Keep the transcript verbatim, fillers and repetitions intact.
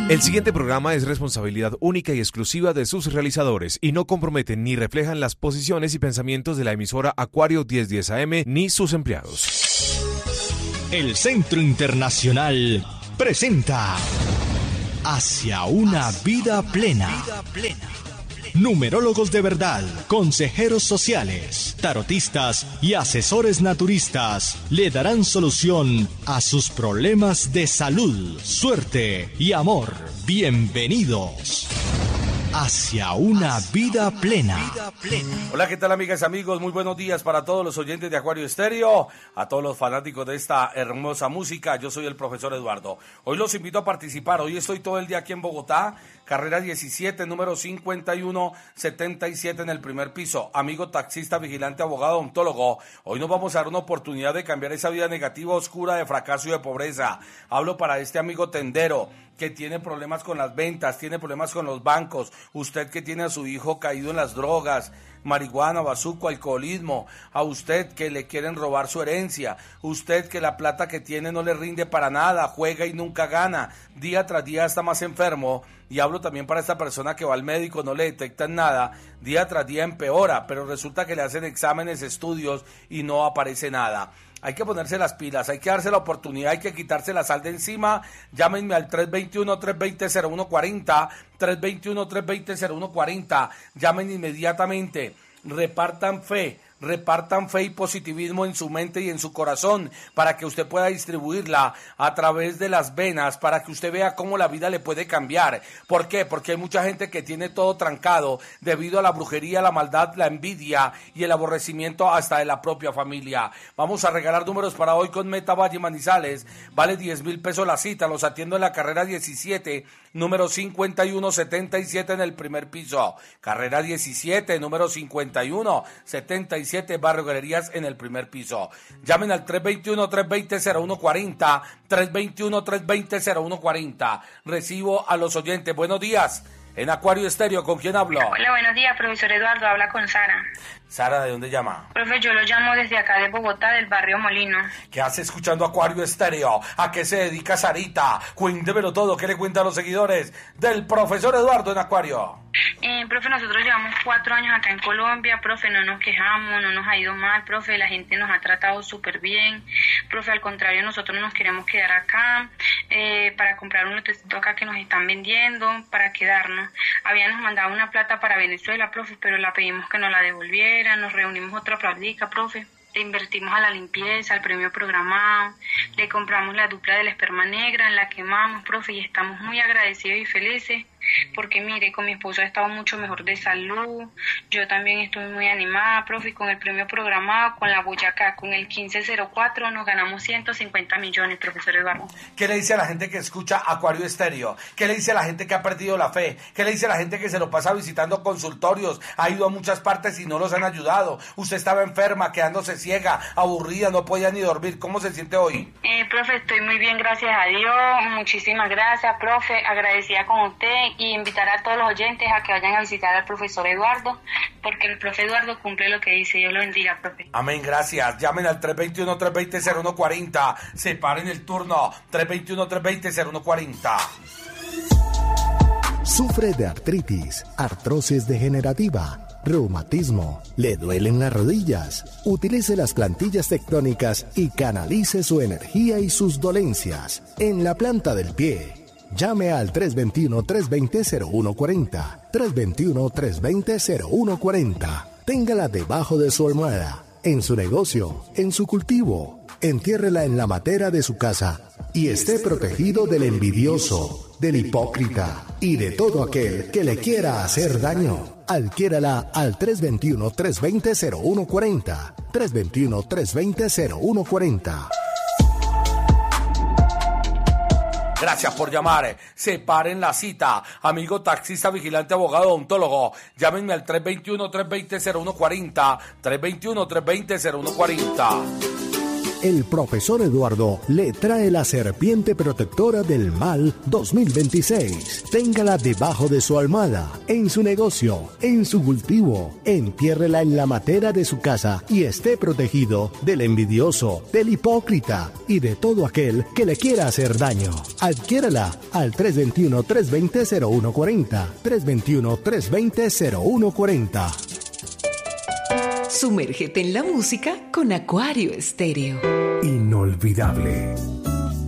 El siguiente programa es responsabilidad única y exclusiva de sus realizadores y no comprometen ni reflejan las posiciones y pensamientos de la emisora Acuario mil diez A M ni sus empleados. El Centro Internacional presenta Hacia una vida plena. Numerólogos de verdad, consejeros sociales, tarotistas y asesores naturistas le darán solución a sus problemas de salud, suerte y amor. Bienvenidos hacia una vida plena. Hola, ¿qué tal, amigas y amigos? Muy buenos días para todos los oyentes de Acuario Estéreo, a todos los fanáticos de esta hermosa música. Yo soy el profesor Eduardo. Hoy los invito a participar. Hoy estoy todo el día aquí en Bogotá, carrera diecisiete, número cincuenta y uno setenta y siete en el primer piso. Amigo taxista, vigilante, abogado, odontólogo. Hoy nos vamos a dar una oportunidad de cambiar esa vida negativa, oscura, de fracaso y de pobreza. Hablo para este amigo tendero que tiene problemas con las ventas, tiene problemas con los bancos, usted que tiene a su hijo caído en las drogas, marihuana, bazuco, alcoholismo, a usted que le quieren robar su herencia, usted que la plata que tiene no le rinde para nada, juega y nunca gana, día tras día está más enfermo. Y hablo también para esta persona que va al médico, no le detectan nada, día tras día empeora, pero resulta que le hacen exámenes, estudios y no aparece nada. Hay que ponerse las pilas, hay que darse la oportunidad, hay que quitarse la sal de encima. Llámenme al tres dos uno, tres dos cero, cero uno cuatro cero, tres dos uno, tres dos cero, cero uno cuatro cero. Llamen inmediatamente, repartan fe. Repartan fe y positivismo en su mente y en su corazón para que usted pueda distribuirla a través de las venas, para que usted vea cómo la vida le puede cambiar. ¿Por qué? Porque hay mucha gente que tiene todo trancado debido a la brujería, la maldad, la envidia y el aborrecimiento hasta de la propia familia. Vamos a regalar números para hoy con Meta Valle Manizales. Vale diez mil pesos la cita. Los atiendo en la carrera diecisiete, número cincuenta y uno setenta y siete en el primer piso. Carrera diecisiete, número cincuenta y uno setenta y siete, Barrio Galerías en el primer piso. Llamen al tres dos uno, tres dos cero, cero uno cuatro cero, tres dos uno, tres dos cero, cero uno cuatro cero. Recibo a los oyentes. Buenos días. En Acuario Estéreo, ¿con quién hablo? Hola, buenos días, profesor Eduardo. Habla con Sara. Sara, ¿de dónde llama? Profe, yo lo llamo desde acá de Bogotá, del barrio Molino. ¿Qué hace escuchando Acuario Estéreo? ¿A qué se dedica Sarita? Cuéntemelo todo. ¿Qué le cuenta a los seguidores del profesor Eduardo en Acuario? Eh, profe, nosotros llevamos cuatro años acá en Colombia, profe, no nos quejamos, no nos ha ido mal, profe, la gente nos ha tratado súper bien, profe, al contrario, nosotros nos queremos quedar acá, eh, para comprar un lotecito acá que nos están vendiendo, para quedarnos. Habíamos mandado una plata para Venezuela, profe, pero la pedimos que nos la devolvieran, nos reunimos otra platica, profe. Le invertimos a la limpieza, al premio programado, le compramos la dupla de la esperma negra, la quemamos, profe, y estamos muy agradecidos y felices, porque mire, con mi esposo ha estado mucho mejor de salud, yo también estoy muy animada, profe, con el premio programado, con la Boyacá, con el quince cero cuatro nos ganamos ciento cincuenta millones, profesor Eduardo. ¿Qué le dice a la gente que escucha Acuario Estéreo? ¿Qué le dice a la gente que ha perdido la fe? ¿Qué le dice a la gente que se lo pasa visitando consultorios, ha ido a muchas partes y no los han ayudado? Usted estaba enferma, quedándose ciega, aburrida, no podía ni dormir. ¿Cómo se siente hoy? Eh, profe, estoy muy bien, gracias a Dios. Muchísimas gracias, profe. Agradecida con usted y invitar a todos los oyentes a que vayan a visitar al profesor Eduardo, porque el profe Eduardo cumple lo que dice. Dios lo bendiga, profe. Amén, gracias. Llamen al tres dos uno, tres dos cero, cero uno cuatro cero. Separen el turno. tres dos uno, tres dos cero, cero uno cuatro cero. Sufre de artritis, artrosis degenerativa, reumatismo, le duelen las rodillas. Utilice las plantillas tectónicas y canalice su energía y sus dolencias en la planta del pie. Llame al tres dos uno, tres dos cero, cero uno cuatro cero, tres dos uno, tres dos cero, cero uno cuatro cero. Téngala debajo de su almohada, en su negocio, en su cultivo. Entiérrela en la matera de su casa y esté protegido del envidioso, del hipócrita y de todo aquel que le quiera hacer daño. Adquiérala al tres dos uno, tres dos cero, cero uno cuatro cero, tres dos uno, tres dos cero, cero uno cuatro cero. Gracias por llamar. Separen la cita. Amigo taxista, vigilante, abogado, odontólogo. Llámenme al tres dos uno, tres dos cero, cero uno cuatro cero, tres dos uno, tres dos cero, cero uno cuatro cero. el profesor Eduardo le trae la serpiente protectora del mal dos mil veintiséis. Téngala debajo de su almohada, en su negocio, en su cultivo. Entiérrela en la matera de su casa y esté protegido del envidioso, del hipócrita y de todo aquel que le quiera hacer daño. Adquiérala al tres dos uno, tres dos cero, cero uno cuatro cero, tres dos uno, tres dos cero, cero uno cuatro cero. Sumérgete en la música con Acuario Estéreo. Inolvidable.